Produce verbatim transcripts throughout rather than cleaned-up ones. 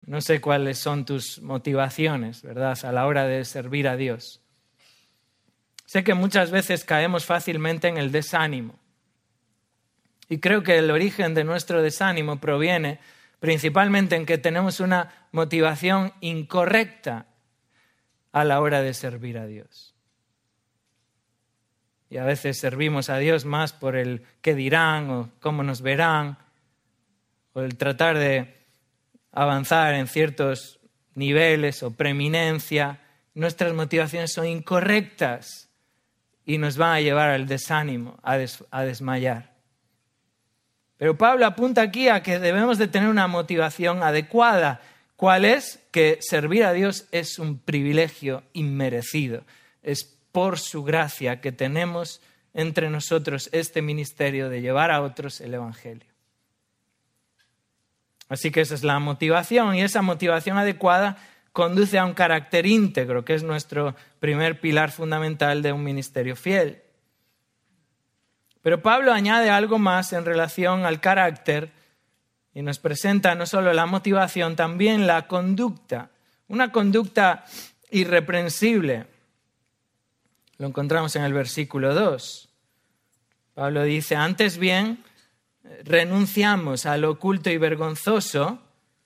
No sé cuáles son tus motivaciones, ¿verdad?, a la hora de servir a Dios. Sé que muchas veces caemos fácilmente en el desánimo. Y creo que el origen de nuestro desánimo proviene principalmente en que tenemos una motivación incorrecta a la hora de servir a Dios. Y a veces servimos a Dios más por el qué dirán o cómo nos verán, o el tratar de avanzar en ciertos niveles o preeminencia. Nuestras motivaciones son incorrectas y nos van a llevar al desánimo, a, des, a desmayar. Pero Pablo apunta aquí a que debemos de tener una motivación adecuada. ¿Cuál es? Que servir a Dios es un privilegio inmerecido. Es por su gracia que tenemos entre nosotros este ministerio de llevar a otros el Evangelio. Así que esa es la motivación, y esa motivación adecuada conduce a un carácter íntegro, que es nuestro primer pilar fundamental de un ministerio fiel. Pero Pablo añade algo más en relación al carácter y nos presenta no solo la motivación, también la conducta, una conducta irreprensible. Lo encontramos en el versículo dos. Pablo dice, antes bien, renunciamos a lo oculto y vergonzoso,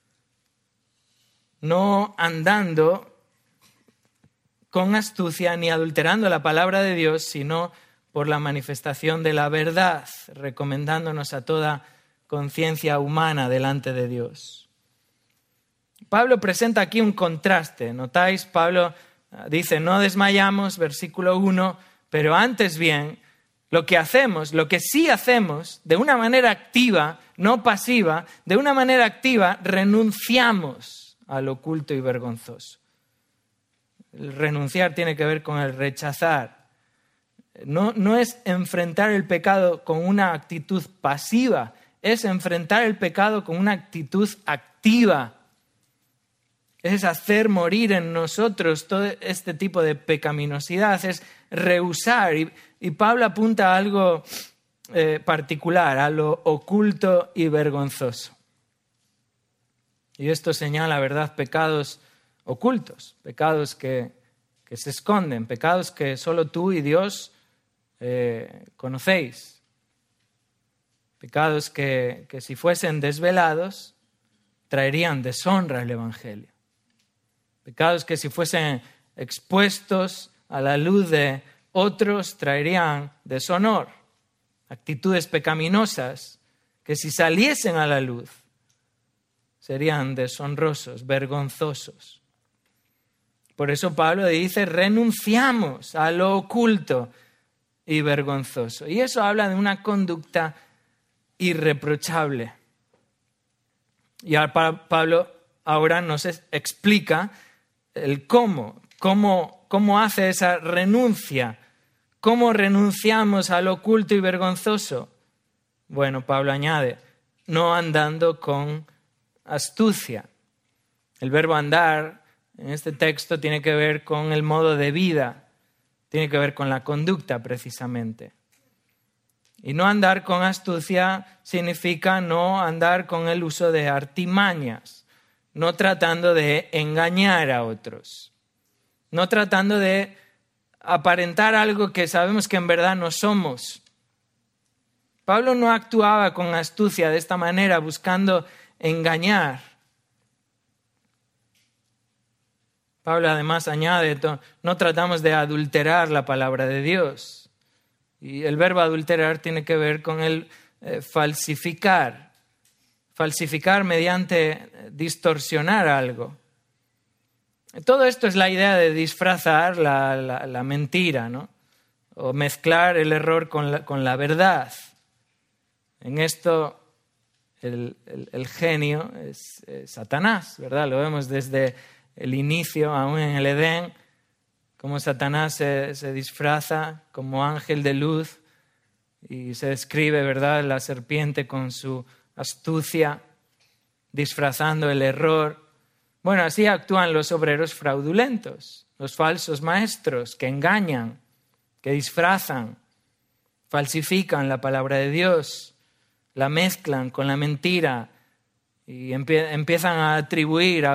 no andando con astucia ni adulterando la palabra de Dios, sino por la manifestación de la verdad, recomendándonos a toda conciencia humana delante de Dios. Pablo presenta aquí un contraste. ¿Notáis? Pablo dice, no desmayamos, versículo uno, pero antes bien, lo que hacemos, lo que sí hacemos, de una manera activa, no pasiva, de una manera activa, renunciamos al oculto y vergonzoso. El renunciar tiene que ver con el rechazar. No, no es enfrentar el pecado con una actitud pasiva, es enfrentar el pecado con una actitud activa. Es hacer morir en nosotros todo este tipo de pecaminosidad, es rehusar. Y, y Pablo apunta a algo eh, particular, a lo oculto y vergonzoso. Y esto señala, ¿verdad?, pecados ocultos, pecados que, que se esconden, pecados que solo tú y Dios Eh, conocéis, pecados que, que si fuesen desvelados traerían deshonra al Evangelio, pecados que si fuesen expuestos a la luz de otros traerían deshonor, actitudes pecaminosas que si saliesen a la luz serían deshonrosos, vergonzosos. Por eso Pablo dice, renunciamos a lo oculto y vergonzoso. Y eso habla de una conducta irreprochable. Y Pablo ahora nos explica el cómo, cómo, cómo hace esa renuncia, cómo renunciamos a lo oculto y vergonzoso. Bueno, Pablo añade, no andando con astucia. El verbo andar en este texto tiene que ver con el modo de vida, tiene que ver con la conducta precisamente. Y no andar con astucia significa no andar con el uso de artimañas, no tratando de engañar a otros, no tratando de aparentar algo que sabemos que en verdad no somos. Pablo no actuaba con astucia de esta manera, buscando engañar. Pablo además añade, no tratamos de adulterar la palabra de Dios. Y el verbo adulterar tiene que ver con el eh, falsificar. Falsificar mediante distorsionar algo. Todo esto es la idea de disfrazar la, la, la mentira, ¿no? O mezclar el error con la, con la verdad. En esto el, el, el genio es, es Satanás, ¿verdad? Lo vemos desde el inicio, aún en el Edén, cómo Satanás se, se disfraza como ángel de luz y se describe, ¿verdad?, la serpiente con su astucia, disfrazando el error. Bueno, así actúan los obreros fraudulentos, los falsos maestros que engañan, que disfrazan, falsifican la palabra de Dios, la mezclan con la mentira y empie- empiezan a atribuir a